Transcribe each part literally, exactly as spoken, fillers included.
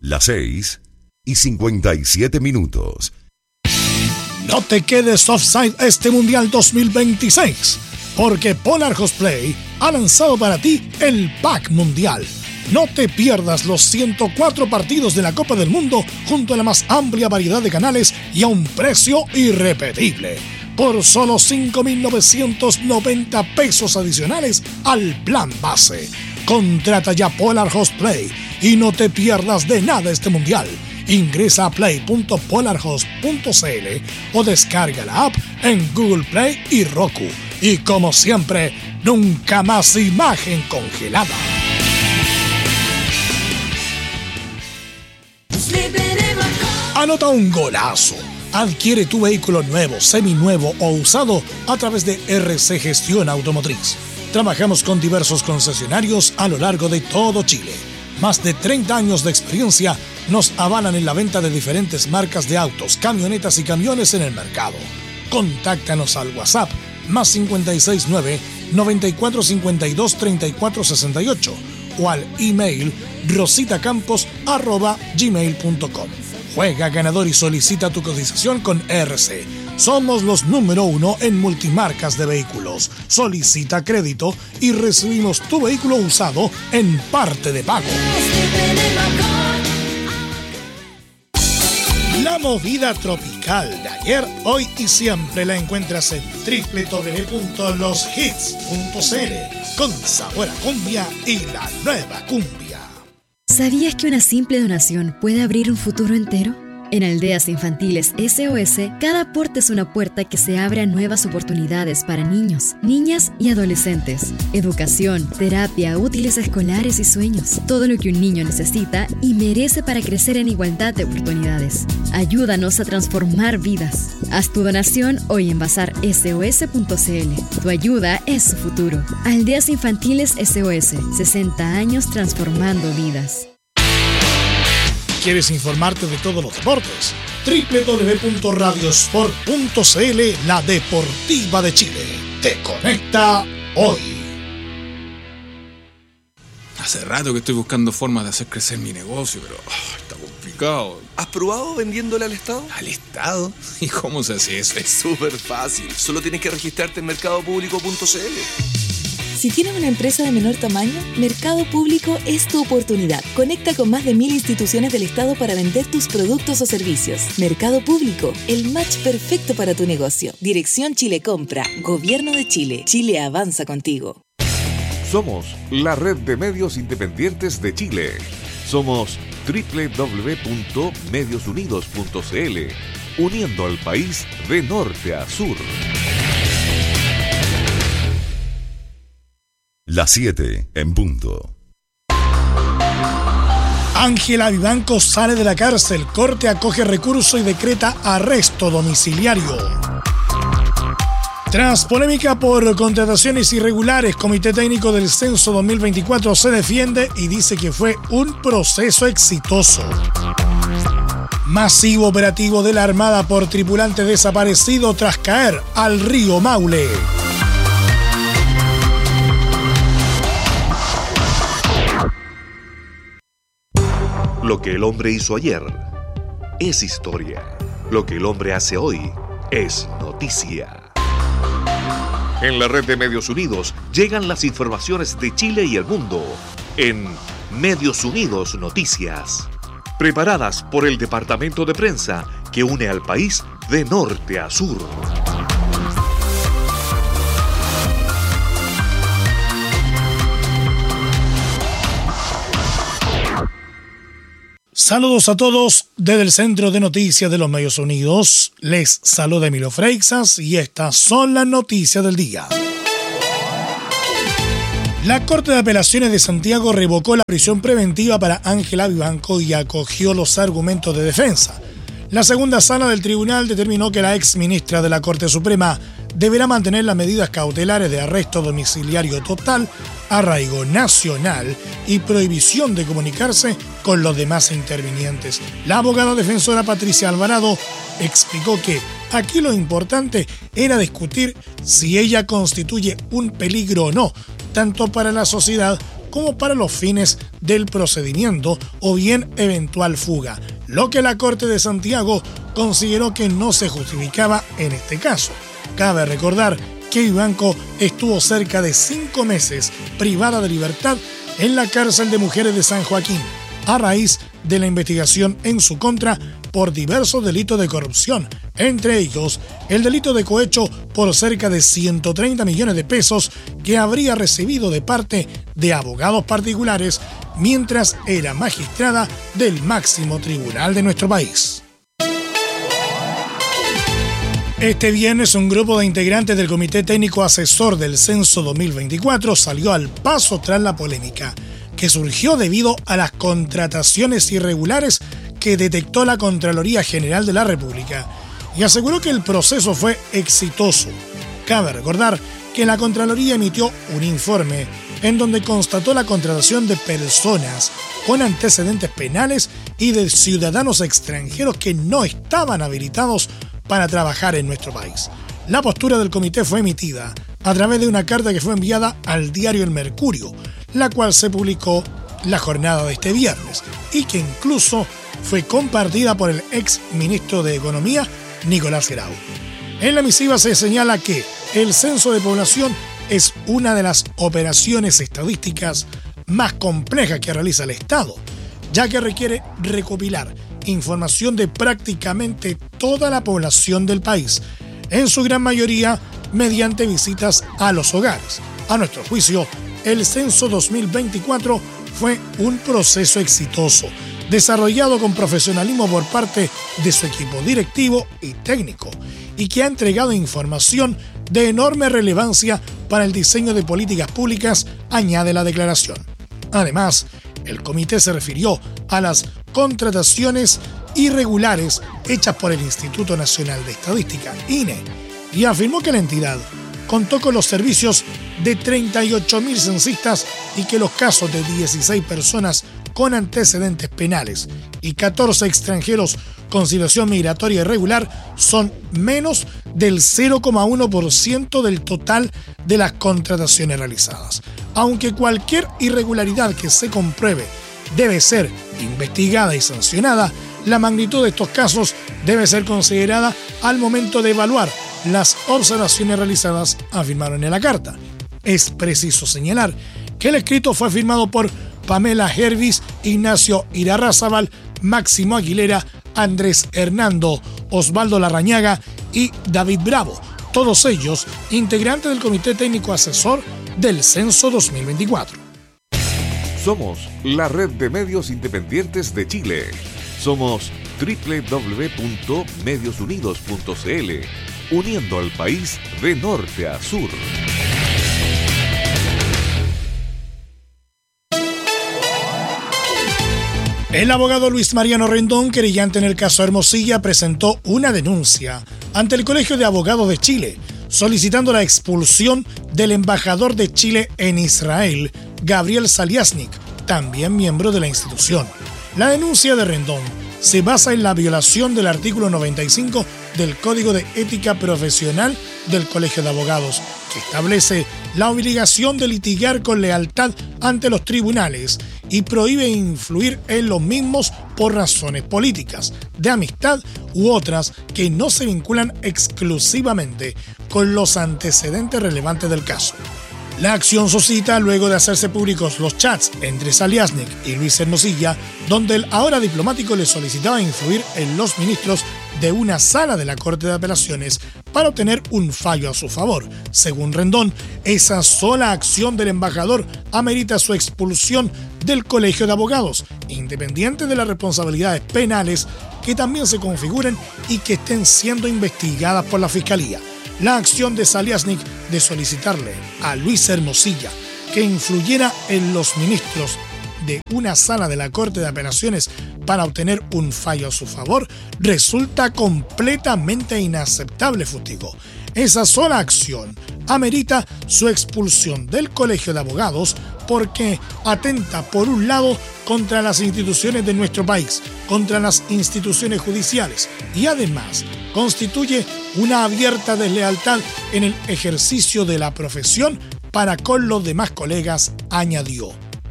Las seis y cincuenta y siete minutos. No te quedes offside este Mundial dos mil veintiséis, porque Polar Host Play ha lanzado para ti el Pack Mundial. No te pierdas los ciento cuatro partidos de la Copa del Mundo junto a la más amplia variedad de canales y a un precio irrepetible. Por solo cinco mil novecientos noventa pesos adicionales al plan base. Contrata ya Polar Host Play y no te pierdas de nada este Mundial. Ingresa a play punto polar host punto c l o descarga la app en Google Play y Roku. Y como siempre, nunca más imagen congelada. Anota un golazo. Adquiere tu vehículo nuevo, seminuevo o usado a través de R C Gestión Automotriz. Trabajamos con diversos concesionarios a lo largo de todo Chile. Más de treinta años de experiencia nos avalan en la venta de diferentes marcas de autos, camionetas y camiones en el mercado. Contáctanos al WhatsApp más cinco seis nueve, nueve cuatro cinco dos, tres cuatro seis ocho o al email rositacampos arroba gmail punto com. Juega ganador y solicita tu cotización con R C. Somos los número uno en multimarcas de vehículos. Solicita crédito y recibimos tu vehículo usado en parte de pago. La movida tropical de ayer, hoy y siempre la encuentras en doble u doble u doble u punto los hits punto c l con sabor a cumbia y la nueva cumbia. ¿Sabías que una simple donación puede abrir un futuro entero? En Aldeas Infantiles S O S, cada aporte es una puerta que se abre a nuevas oportunidades para niños, niñas y adolescentes. Educación, terapia, útiles escolares y sueños. Todo lo que un niño necesita y merece para crecer en igualdad de oportunidades. Ayúdanos a transformar vidas. Haz tu donación hoy en bazar S O S punto c l. Tu ayuda es su futuro. Aldeas Infantiles S O S, sesenta años transformando vidas. ¿Quieres informarte de todos los deportes? doble u doble u doble u punto radiosport punto c l, la deportiva de Chile. Te conecta hoy. Hace rato que estoy buscando formas de hacer crecer mi negocio, pero oh, está complicado. ¿Has probado vendiéndole al Estado? ¿Al Estado? ¿Y cómo se hace eso? Es súper fácil. Solo tienes que registrarte en mercado público punto c l. Si tienes una empresa de menor tamaño, Mercado Público es tu oportunidad. Conecta con más de mil instituciones del Estado para vender tus productos o servicios. Mercado Público, el match perfecto para tu negocio. Dirección Chile Compra, Gobierno de Chile. Chile avanza contigo. Somos la red de medios independientes de Chile. Somos doble u doble u doble u punto medios unidos punto c l, uniendo al país de norte a sur. Las siete en punto. Ángela Vivanco sale de la cárcel, Corte acoge recurso y decreta arresto domiciliario. Tras polémica por contrataciones irregulares, Comité Técnico del Censo dos mil veinticuatro se defiende y dice que fue un proceso exitoso. Masivo operativo de la Armada por tripulante desaparecido tras caer al río Maule. Lo que el hombre hizo ayer es historia. Lo que el hombre hace hoy es noticia. En la red de Medios Unidos llegan las informaciones de Chile y el mundo en Medios Unidos Noticias. Preparadas por el departamento de prensa que une al país de norte a sur. Saludos a todos desde el Centro de Noticias de los Medios Unidos. Les saluda Emilio Freixas y estas son las noticias del día. La Corte de Apelaciones de Santiago revocó la prisión preventiva para Ángela Vivanco y acogió los argumentos de defensa. La segunda sala del tribunal determinó que la ex ministra de la Corte Suprema deberá mantener las medidas cautelares de arresto domiciliario total, arraigo nacional y prohibición de comunicarse con los demás intervinientes. La abogada defensora Patricia Alvarado explicó que aquí lo importante era discutir si ella constituye un peligro o no, tanto para la sociedad como para los fines del procedimiento o bien eventual fuga, lo que la Corte de Santiago consideró que no se justificaba en este caso. Cabe recordar que Vivanco estuvo cerca de cinco meses privada de libertad en la cárcel de mujeres de San Joaquín, a raíz de la investigación en su contra por diversos delitos de corrupción, entre ellos el delito de cohecho por cerca de ciento treinta millones de pesos que habría recibido de parte de abogados particulares mientras era magistrada del máximo tribunal de nuestro país. Este viernes, un grupo de integrantes del Comité Técnico Asesor del Censo dos mil veinticuatro salió al paso tras la polémica que surgió debido a las contrataciones irregulares que detectó la Contraloría General de la República y aseguró que el proceso fue exitoso. Cabe recordar que la Contraloría emitió un informe en donde constató la contratación de personas con antecedentes penales y de ciudadanos extranjeros que no estaban habilitados para trabajar en nuestro país. La postura del comité fue emitida a través de una carta que fue enviada al diario El Mercurio, la cual se publicó la jornada de este viernes y que incluso fue compartida por el ex ministro de Economía, Nicolás Grau. En la misiva se señala que el censo de población es una de las operaciones estadísticas más complejas que realiza el Estado, ya que requiere recopilar información de prácticamente toda la población del país, en su gran mayoría mediante visitas a los hogares. A nuestro juicio, el censo dos mil veinticuatro fue un proceso exitoso, desarrollado con profesionalismo por parte de su equipo directivo y técnico, y que ha entregado información de enorme relevancia para el diseño de políticas públicas, añade la declaración. Además, el comité se refirió a las contrataciones irregulares hechas por el Instituto Nacional de Estadística, I N E, y afirmó que la entidad contó con los servicios de treinta y ocho mil censistas y que los casos de dieciséis personas con antecedentes penales y catorce extranjeros con situación migratoria irregular son menos del cero coma uno por ciento del total de las contrataciones realizadas. Aunque cualquier irregularidad que se compruebe debe ser investigada y sancionada, la magnitud de estos casos debe ser considerada al momento de evaluar las observaciones realizadas, afirmaron en la carta. Es preciso señalar que el escrito fue firmado por Pamela Hervis, Ignacio Irarrázaval, Máximo Aguilera, Andrés Hernando, Osvaldo Larrañaga y David Bravo, todos ellos integrantes del Comité Técnico Asesor del Censo dos mil veinticuatro. Somos la red de medios independientes de Chile. Somos doble u doble u doble u punto medios unidos punto c l, uniendo al país de norte a sur. El abogado Luis Mariano Rendón, querellante en el caso Hermosilla, presentó una denuncia ante el Colegio de Abogados de Chile, solicitando la expulsión del embajador de Chile en Israel, Gabriel Saliasnik, también miembro de la institución. La denuncia de Rendón se basa en la violación del artículo noventa y cinco del Código de Ética Profesional del Colegio de Abogados, que establece la obligación de litigar con lealtad ante los tribunales y prohíbe influir en los mismos por razones políticas, de amistad u otras que no se vinculan exclusivamente con los antecedentes relevantes del caso. La acción suscita luego de hacerse públicos los chats entre Saliasnik y Luis Hermosilla, donde el ahora diplomático le solicitaba influir en los ministros de una sala de la Corte de Apelaciones para obtener un fallo a su favor. Según Rendón, esa sola acción del embajador amerita su expulsión del Colegio de Abogados, independiente de las responsabilidades penales que también se configuren y que estén siendo investigadas por la Fiscalía. La acción de Saliasnik de solicitarle a Luis Hermosilla que influyera en los ministros de una sala de la Corte de Apelaciones para obtener un fallo a su favor resulta completamente inaceptable, fustigó. Esa sola acción amerita su expulsión del Colegio de Abogados porque atenta, por un lado, contra las instituciones de nuestro país, contra las instituciones judiciales y además constituye una abierta deslealtad en el ejercicio de la profesión para con los demás colegas, añadió.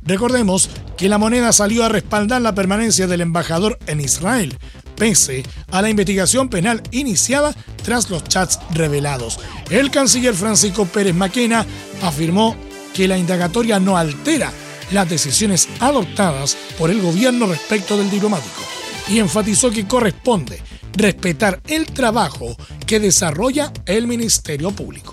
Recordemos que la moneda salió a respaldar la permanencia del embajador en Israel, pese a la investigación penal iniciada tras los chats revelados. El canciller Francisco Pérez Maquena afirmó que la indagatoria no altera las decisiones adoptadas por el gobierno respecto del diplomático y enfatizó que corresponde respetar el trabajo que desarrolla el Ministerio Público.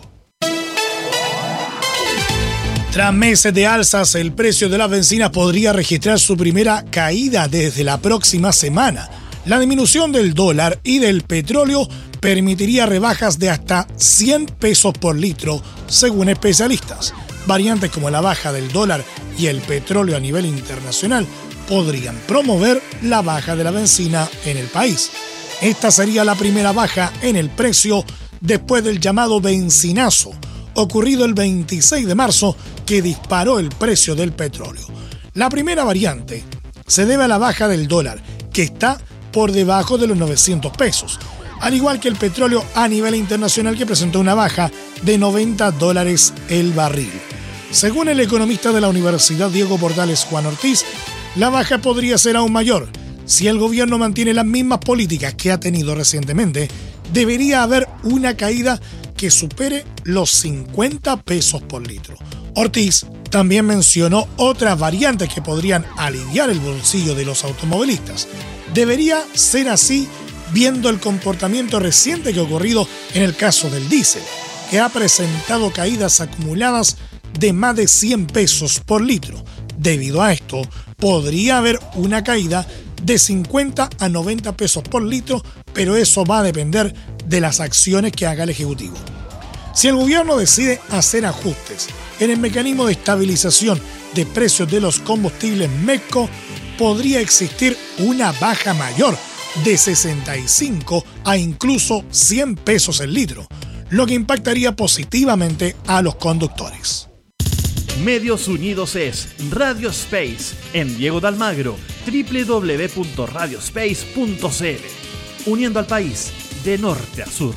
Tras meses de alzas, el precio de las bencinas podría registrar su primera caída desde la próxima semana. La disminución del dólar y del petróleo permitiría rebajas de hasta cien pesos por litro, según especialistas. Variantes como la baja del dólar y el petróleo a nivel internacional podrían promover la baja de la bencina en el país. Esta sería la primera baja en el precio después del llamado bencinazo, ocurrido el veintiséis de marzo, que disparó el precio del petróleo. La primera variante se debe a la baja del dólar, que está por debajo de los novecientos pesos, al igual que el petróleo a nivel internacional, que presentó una baja de noventa dólares el barril. Según el economista de la Universidad Diego Portales, Juan Ortiz, la baja podría ser aún mayor. Si el gobierno mantiene las mismas políticas que ha tenido recientemente, debería haber una caída que supere los cincuenta pesos por litro. Ortiz también mencionó otras variantes que podrían aliviar el bolsillo de los automovilistas. Debería ser así viendo el comportamiento reciente que ha ocurrido en el caso del diésel, que ha presentado caídas acumuladas de más de cien pesos por litro. Debido a esto, podría haber una caída de cincuenta a noventa pesos por litro, pero eso va a depender de las acciones que haga el Ejecutivo. Si el gobierno decide hacer ajustes en el mecanismo de estabilización de precios de los combustibles MECO, podría existir una baja mayor de sesenta y cinco a incluso cien pesos el litro, lo que impactaría positivamente a los conductores. Medios Unidos es Radio Space en Diego de Almagro, doble u doble u doble u punto radio space punto c l, uniendo al país de norte a sur.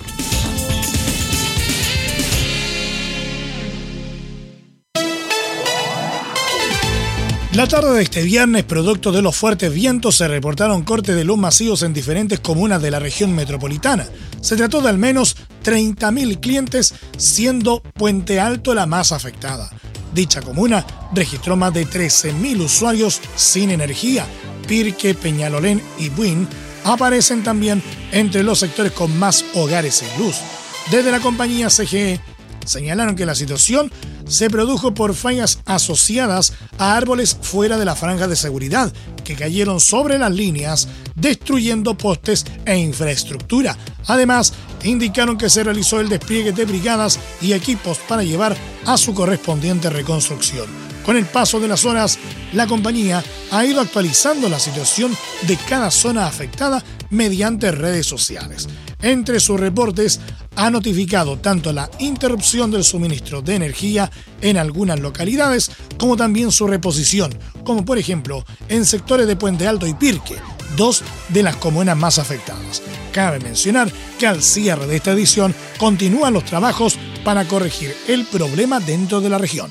La tarde de este viernes, producto de los fuertes vientos, se reportaron cortes de luz masivos en diferentes comunas de la región metropolitana. Se trató de al menos treinta mil clientes, siendo Puente Alto la más afectada. Dicha comuna registró más de trece mil usuarios sin energía. Pirque, Peñalolén y Buin aparecen también entre los sectores con más hogares sin luz. Desde la compañía C G E señalaron que la situación se produjo por fallas asociadas a árboles fuera de la franja de seguridad que cayeron sobre las líneas, destruyendo postes e infraestructura. Además, indicaron que se realizó el despliegue de brigadas y equipos para llevar a su correspondiente reconstrucción. Con el paso de las horas, la compañía ha ido actualizando la situación de cada zona afectada mediante redes sociales. Entre sus reportes, ha notificado tanto la interrupción del suministro de energía en algunas localidades, como también su reposición, como por ejemplo en sectores de Puente Alto y Pirque, dos de las comunas más afectadas. Cabe mencionar que al cierre de esta edición continúan los trabajos para corregir el problema dentro de la región.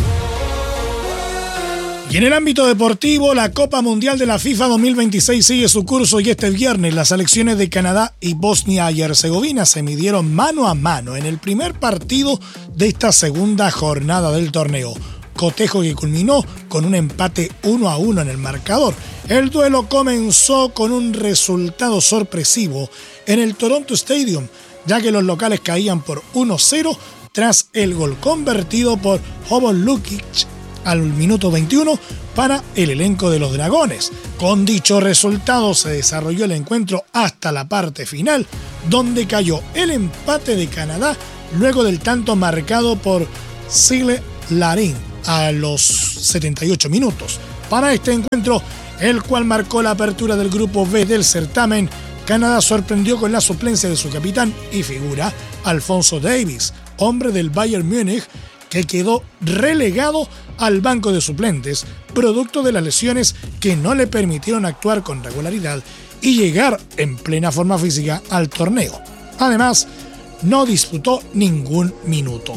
Y en el ámbito deportivo, la Copa Mundial de la FIFA dos mil veintiséis sigue su curso y este viernes las selecciones de Canadá y Bosnia y Herzegovina se midieron mano a mano en el primer partido de esta segunda jornada del torneo. Cotejo que culminó con un empate uno a uno en el marcador. El duelo comenzó con un resultado sorpresivo en el Toronto Stadium, ya que los locales caían por uno cero tras el gol convertido por Jovan Lukic al minuto veintiuno para el elenco de los Dragones. Con dicho resultado se desarrolló el encuentro hasta la parte final, donde cayó el empate de Canadá luego del tanto marcado por Sigle Larin a los setenta y ocho minutos. Para este encuentro, el cual marcó la apertura del grupo B del certamen, Canadá sorprendió con la suplencia de su capitán y figura, Alphonso Davies, hombre del Bayern Múnich, que quedó relegado al banco de suplentes, producto de las lesiones que no le permitieron actuar con regularidad y llegar en plena forma física al torneo. Además, no disputó ningún minuto.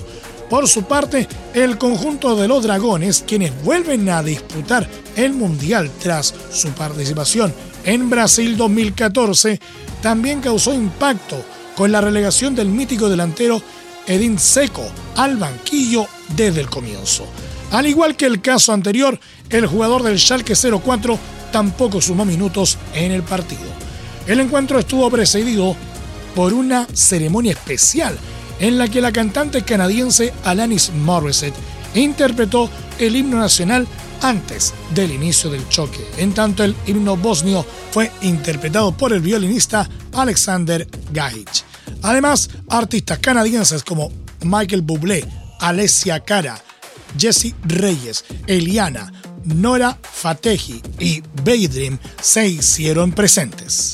Por su parte, el conjunto de los Dragones, quienes vuelven a disputar el Mundial tras su participación en Brasil dos mil catorce, también causó impacto con la relegación del mítico delantero Edin Dzeko al banquillo desde el comienzo. Al igual que el caso anterior, el jugador del Schalke cero cuatro tampoco sumó minutos en el partido. El encuentro estuvo precedido por una ceremonia especial en la que la cantante canadiense Alanis Morissette interpretó el himno nacional antes del inicio del choque. En tanto, el himno bosnio fue interpretado por el violinista Alexander Gajic. Además, artistas canadienses como Michael Bublé, Alessia Cara, Jessie Reyes, Eliana, Nora Fatehi y Baydream se hicieron presentes.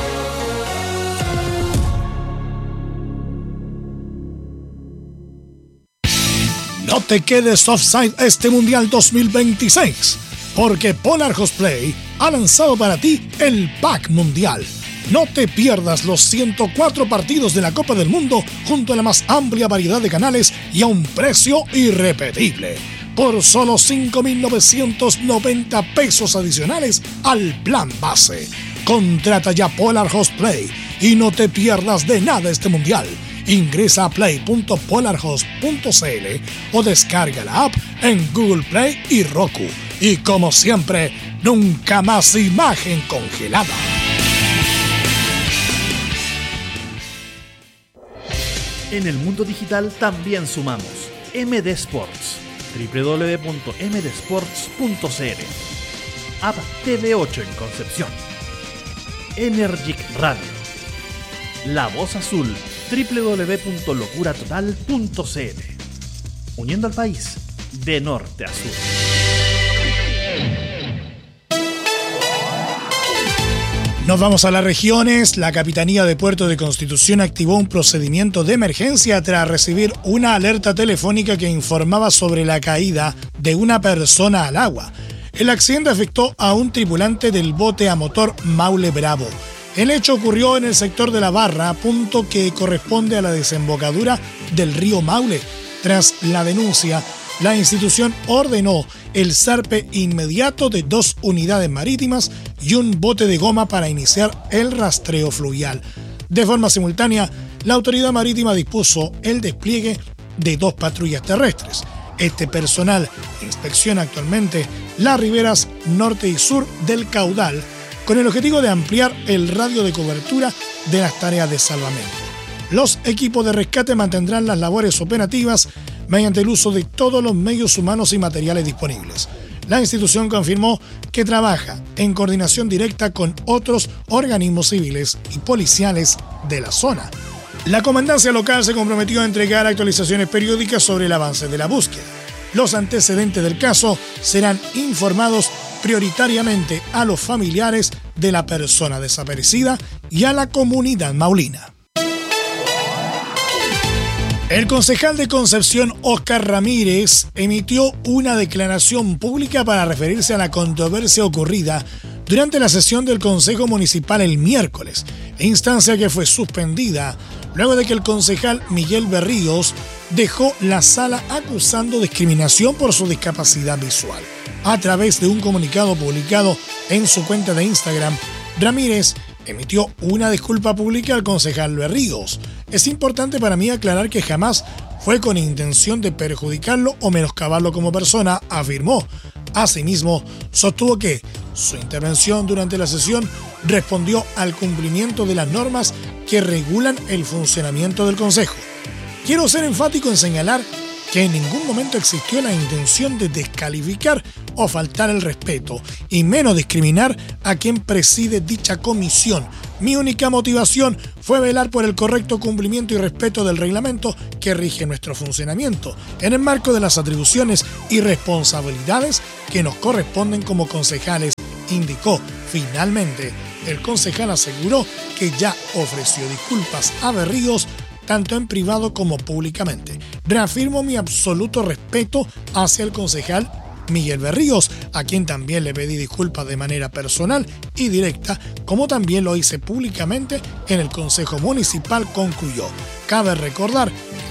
No te quedes offside este Mundial dos mil veintiséis, porque Polar Cosplay ha lanzado para ti el Pack Mundial. No te pierdas los ciento cuatro partidos de la Copa del Mundo junto a la más amplia variedad de canales y a un precio irrepetible. Por solo cinco mil novecientos noventa pesos adicionales al plan base. Contrata ya Polar Cosplay y no te pierdas de nada este Mundial. Ingresa a play punto polarhost punto cl o descarga la app en Google Play y Roku. Y como siempre, nunca más imagen congelada. En el mundo digital también sumamos M D Sports, doble u doble u doble u punto m d sports punto c l, App T V ocho en Concepción, Energic Radio, La Voz Azul, doble u doble u doble u punto locura total punto c l, uniendo al país de norte a sur. Nos vamos a las regiones. La Capitanía de Puerto de Constitución activó un procedimiento de emergencia tras recibir una alerta telefónica que informaba sobre la caída de una persona al agua. El accidente afectó a un tripulante del bote a motor Maule Bravo. El hecho ocurrió en el sector de la Barra, punto que corresponde a la desembocadura del río Maule. Tras la denuncia, la institución ordenó el zarpe inmediato de dos unidades marítimas y un bote de goma para iniciar el rastreo fluvial. De forma simultánea, la autoridad marítima dispuso el despliegue de dos patrullas terrestres. Este personal inspecciona actualmente las riberas norte y sur del caudal con el objetivo de ampliar el radio de cobertura de las tareas de salvamento. Los equipos de rescate mantendrán las labores operativas mediante el uso de todos los medios humanos y materiales disponibles. La institución confirmó que trabaja en coordinación directa con otros organismos civiles y policiales de la zona. La comandancia local se comprometió a entregar actualizaciones periódicas sobre el avance de la búsqueda. Los antecedentes del caso serán informados prioritariamente a los familiares de la persona desaparecida y a la comunidad maulina. El concejal de Concepción, Óscar Ramírez, emitió una declaración pública para referirse a la controversia ocurrida durante la sesión del Consejo Municipal el miércoles, instancia que fue suspendida luego de que el concejal Miguel Berríos dejó la sala acusando discriminación por su discapacidad visual. A través de un comunicado publicado en su cuenta de Instagram, Ramírez emitió una disculpa pública al concejal Berríos. Es importante para mí aclarar que jamás fue con intención de perjudicarlo o menoscabarlo como persona, afirmó. Asimismo, sostuvo que su intervención durante la sesión respondió al cumplimiento de las normas que regulan el funcionamiento del Consejo. Quiero ser enfático en señalar que en ningún momento existió la intención de descalificar o faltar el respeto, y menos discriminar a quien preside dicha comisión. Mi única motivación fue velar por el correcto cumplimiento y respeto del reglamento que rige nuestro funcionamiento, en el marco de las atribuciones y responsabilidades que nos corresponden como concejales, indicó. Finalmente, el concejal aseguró que ya ofreció disculpas a Berríos tanto en privado como públicamente. Reafirmo mi absoluto respeto hacia el concejal Miguel Berríos, a quien también le pedí disculpas de manera personal y directa, como también lo hice públicamente en el Consejo Municipal, concluyó. Cabe recordar que el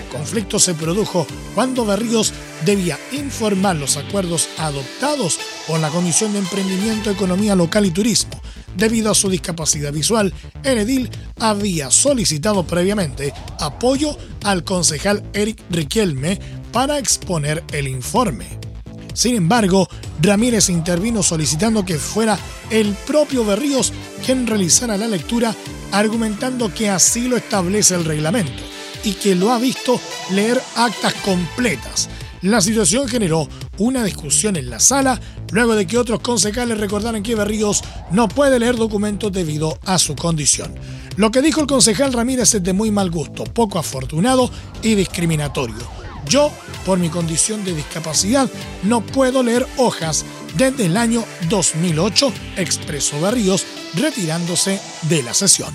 conflicto se produjo cuando Berríos debía informar los acuerdos adoptados por la Comisión de Emprendimiento, Economía Local y Turismo. Debido a su discapacidad visual, el edil había solicitado previamente apoyo al concejal Eric Riquelme para exponer el informe. Sin embargo, Ramírez intervino solicitando que fuera el propio Berríos quien realizara la lectura, argumentando que así lo establece el reglamento y que lo ha visto leer actas completas. La situación generó una discusión en la sala luego de que otros concejales recordaran que Berríos no puede leer documentos debido a su condición. Lo que dijo el concejal Ramírez es de muy mal gusto, poco afortunado y discriminatorio. Yo, por mi condición de discapacidad, no puedo leer hojas desde el año dos mil ocho, expresó Berríos, retirándose de la sesión.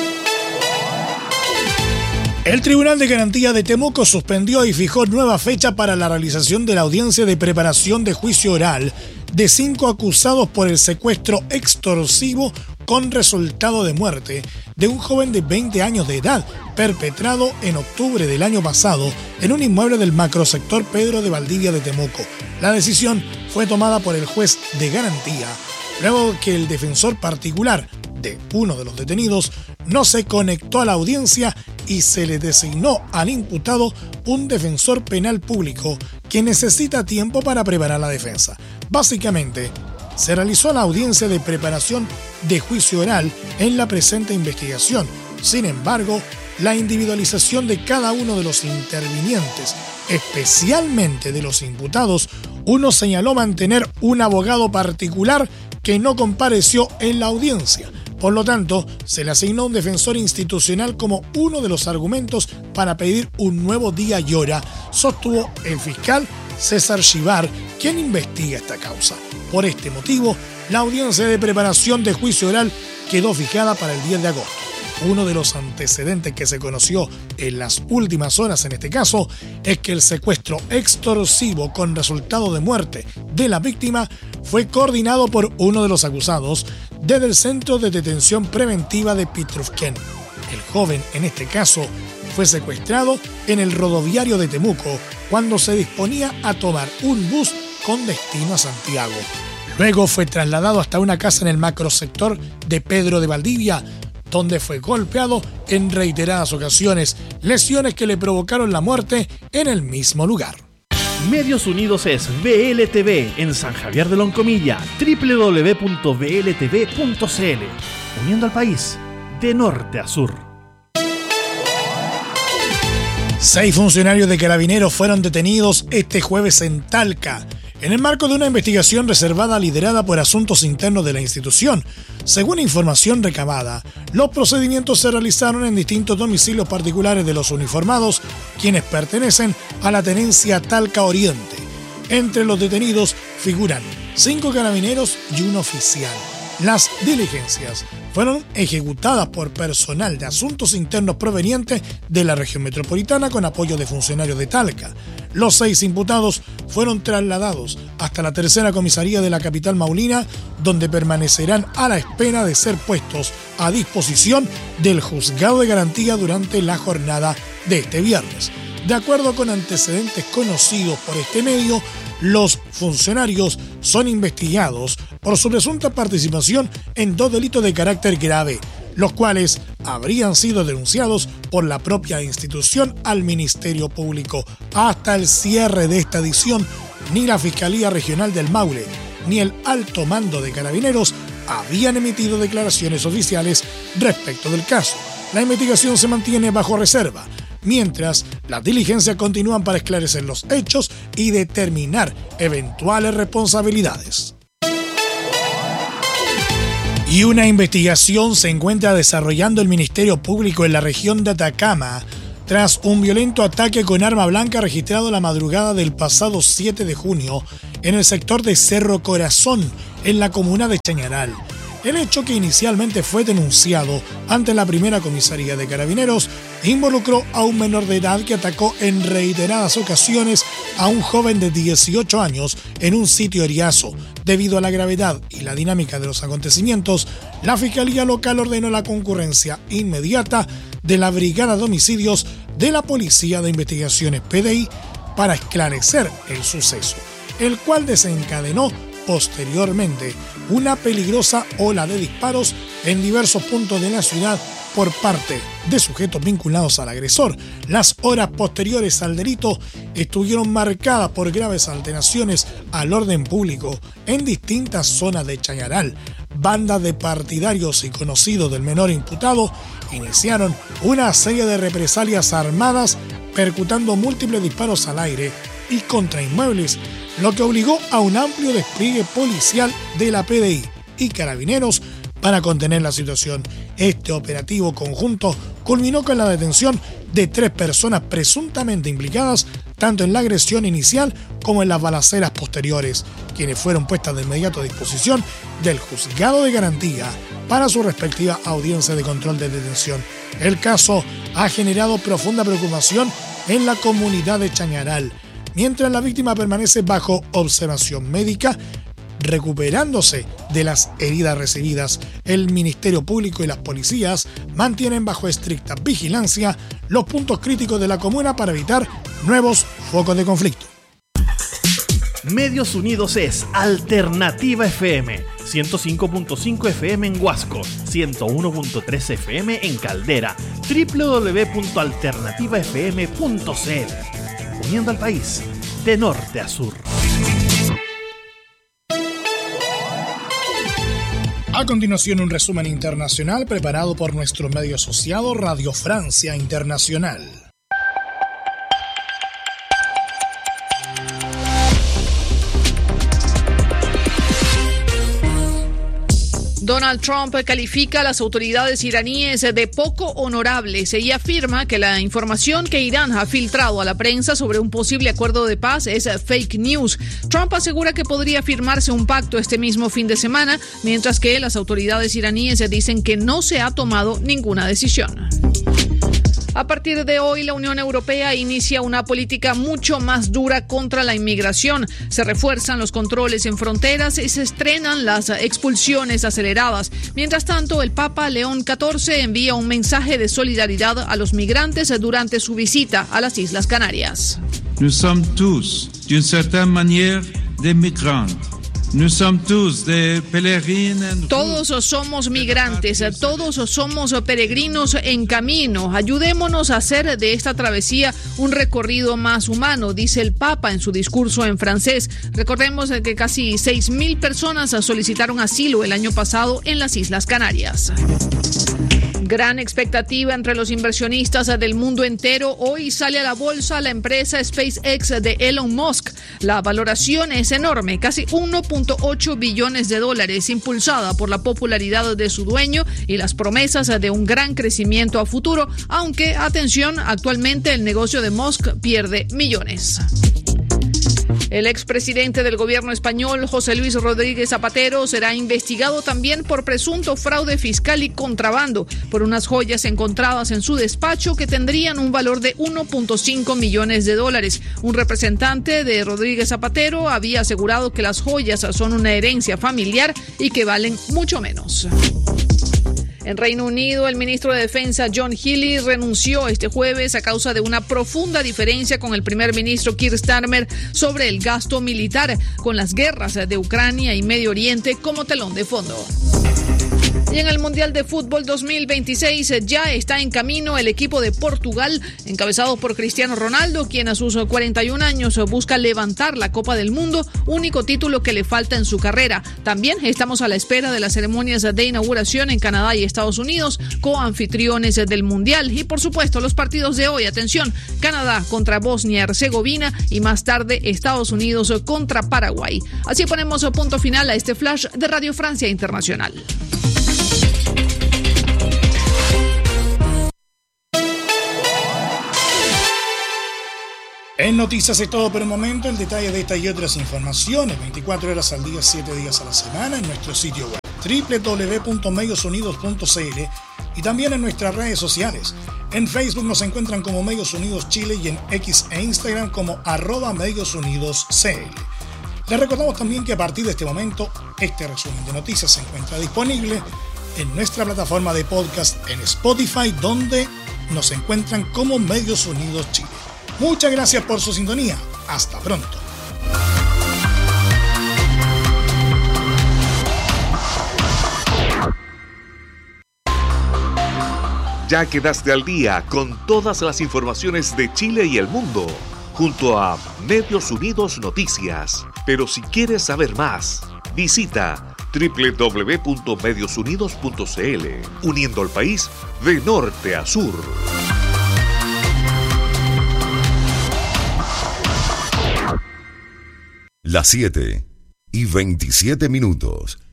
El Tribunal de Garantía de Temuco suspendió y fijó nueva fecha para la realización de la audiencia de preparación de juicio oral de cinco acusados por el secuestro extorsivo con resultado de muerte de un joven de veinte años de edad, perpetrado en octubre del año pasado en un inmueble del macrosector Pedro de Valdivia de Temuco. La decisión fue tomada por el juez de garantía, luego que el defensor particular de uno de los detenidos no se conectó a la audiencia y se le designó al imputado un defensor penal público que necesita tiempo para preparar la defensa. Básicamente, se realizó la audiencia de preparación de juicio oral en la presente investigación. Sin embargo, la individualización de cada uno de los intervinientes, especialmente de los imputados, uno señaló mantener un abogado particular que no compareció en la audiencia. Por lo tanto, se le asignó un defensor institucional como uno de los argumentos para pedir un nuevo día y hora, sostuvo el fiscal César Chivar, quien investiga esta causa. Por este motivo, la audiencia de preparación de juicio oral quedó fijada para el diez de agosto. Uno de los antecedentes que se conoció en las últimas horas en este caso es que el secuestro extorsivo con resultado de muerte de la víctima fue coordinado por uno de los acusados desde el Centro de Detención Preventiva de Pitrufquén. El joven, en este caso, fue secuestrado en el rodoviario de Temuco cuando se disponía a tomar un bus con destino a Santiago. Luego fue trasladado hasta una casa en el macrosector de Pedro de Valdivia, donde fue golpeado en reiteradas ocasiones, lesiones que le provocaron la muerte en el mismo lugar. Medios Unidos es V L T V en San Javier de Loncomilla, doble u doble u doble u punto v l t v punto c l, uniendo al país de norte a sur. Seis funcionarios de Carabineros fueron detenidos este jueves en Talca, en el marco de una investigación reservada liderada por Asuntos Internos de la institución. Según información recabada, los procedimientos se realizaron en distintos domicilios particulares de los uniformados, quienes pertenecen a la tenencia Talca Oriente. Entre los detenidos figuran cinco carabineros y un oficial. Las diligencias fueron ejecutadas por personal de asuntos internos proveniente de la región metropolitana con apoyo de funcionarios de Talca. Los seis imputados fueron trasladados hasta la tercera comisaría de la capital maulina, donde permanecerán a la espera de ser puestos a disposición del juzgado de garantía durante la jornada de este viernes. De acuerdo con antecedentes conocidos por este medio, los funcionarios son investigados por su presunta participación en dos delitos de carácter grave, los cuales habrían sido denunciados por la propia institución al Ministerio Público. Hasta el cierre de esta edición, ni la Fiscalía Regional del Maule ni el Alto Mando de Carabineros habían emitido declaraciones oficiales respecto del caso. La investigación se mantiene bajo reserva, mientras las diligencias continúan para esclarecer los hechos y determinar eventuales responsabilidades. Y una investigación se encuentra desarrollando el Ministerio Público en la región de Atacama tras un violento ataque con arma blanca registrado la madrugada del pasado siete de junio en el sector de Cerro Corazón, en la comuna de Chañaral. El hecho, que inicialmente fue denunciado ante la primera comisaría de Carabineros, involucró a un menor de edad que atacó en reiteradas ocasiones a un joven de dieciocho años en un sitio eriazo. Debido a la gravedad y la dinámica de los acontecimientos, la Fiscalía Local ordenó la concurrencia inmediata de la Brigada de Homicidios de la Policía de Investigaciones P D I para esclarecer el suceso, el cual desencadenó posteriormente una peligrosa ola de disparos en diversos puntos de la ciudad por parte de sujetos vinculados al agresor. Las horas posteriores al delito estuvieron marcadas por graves alteraciones al orden público en distintas zonas de Chañaral. Bandas de partidarios y conocidos del menor imputado iniciaron una serie de represalias armadas, percutando múltiples disparos al aire y contra inmuebles, lo que obligó a un amplio despliegue policial de la P D I y carabineros para contener la situación. Este operativo conjunto culminó con la detención de tres personas presuntamente implicadas tanto en la agresión inicial como en las balaceras posteriores, quienes fueron puestas de inmediato a disposición del juzgado de garantía para su respectiva audiencia de control de detención. El caso ha generado profunda preocupación en la comunidad de Chañaral, mientras la víctima permanece bajo observación médica, recuperándose de las heridas recibidas. El Ministerio Público y las policías mantienen bajo estricta vigilancia los puntos críticos de la comuna para evitar nuevos focos de conflicto. Medios Unidos es Alternativa F M, ciento cinco punto cinco F M en Huasco, ciento uno punto tres F M en Caldera, doble u doble u doble u punto alternativa f m punto c l. Uniendo al país de norte a sur. A continuación, un resumen internacional preparado por nuestro medio asociado Radio Francia Internacional. Donald Trump califica a las autoridades iraníes de poco honorables y afirma que la información que Irán ha filtrado a la prensa sobre un posible acuerdo de paz es fake news. Trump asegura que podría firmarse un pacto este mismo fin de semana, mientras que las autoridades iraníes dicen que no se ha tomado ninguna decisión. A partir de hoy, la Unión Europea inicia una política mucho más dura contra la inmigración. Se refuerzan los controles en fronteras y se estrenan las expulsiones aceleradas. Mientras tanto, el Papa León catorce envía un mensaje de solidaridad a los migrantes durante su visita a las Islas Canarias. Nous sommes tous, d'une certaine manière, des migrants. Nous sommes tous des pèlerins. Todos somos migrantes, todos somos peregrinos en camino. Ayudémonos a hacer de esta travesía un recorrido más humano, dice el Papa en su discurso en francés. Recordemos que casi seis mil personas solicitaron asilo el año pasado en las Islas Canarias. Gran expectativa entre los inversionistas del mundo entero. Hoy sale a la bolsa la empresa SpaceX de Elon Musk. La valoración es enorme, casi uno punto ocho billones de dólares, impulsada por la popularidad de su dueño y las promesas de un gran crecimiento a futuro, aunque, atención, actualmente el negocio de Musk pierde millones. El expresidente del gobierno español, José Luis Rodríguez Zapatero, será investigado también por presunto fraude fiscal y contrabando por unas joyas encontradas en su despacho que tendrían un valor de uno punto cinco millones de dólares. Un representante de Rodríguez Zapatero había asegurado que las joyas son una herencia familiar y que valen mucho menos. En Reino Unido, el ministro de Defensa John Healey renunció este jueves a causa de una profunda diferencia con el primer ministro Keir Starmer sobre el gasto militar, con las guerras de Ucrania y Medio Oriente como telón de fondo. Y en el Mundial de Fútbol dos mil veintiséis ya está en camino el equipo de Portugal, encabezado por Cristiano Ronaldo, quien a sus cuarenta y un años busca levantar la Copa del Mundo, único título que le falta en su carrera. También estamos a la espera de las ceremonias de inauguración en Canadá y Estados Unidos, coanfitriones del Mundial. Y por supuesto los partidos de hoy, atención, Canadá contra Bosnia y Herzegovina y más tarde Estados Unidos contra Paraguay. Así ponemos punto final a este flash de Radio Francia Internacional. En Noticias es todo por el momento. El detalle de esta y otras informaciones veinticuatro horas al día, siete días a la semana en nuestro sitio web doble u doble u doble u punto medios unidos punto c l y también en nuestras redes sociales. En Facebook nos encuentran como Medios Unidos Chile y en X e Instagram como arroba Medios Unidos C L. Les recordamos también que a partir de este momento este resumen de noticias se encuentra disponible en nuestra plataforma de podcast en Spotify, donde nos encuentran como Medios Unidos Chile. Muchas gracias por su sintonía. Hasta pronto. Ya quedaste al día con todas las informaciones de Chile y el mundo, junto a Medios Unidos Noticias. Pero si quieres saber más, visita doble u doble u doble u punto medios unidos punto c l, uniendo al país de norte a sur. Las siete y veintisiete minutos.